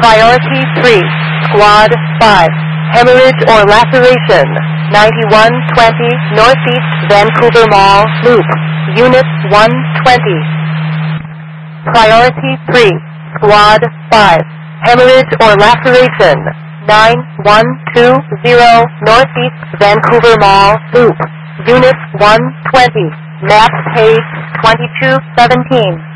Priority 3, Squad 5, hemorrhage or laceration, 9120 Northeast Vancouver Mall Loop, Unit 120. Priority 3, Squad 5, hemorrhage or laceration, 9120 Northeast Vancouver Mall Loop, Unit 120, map page 2217.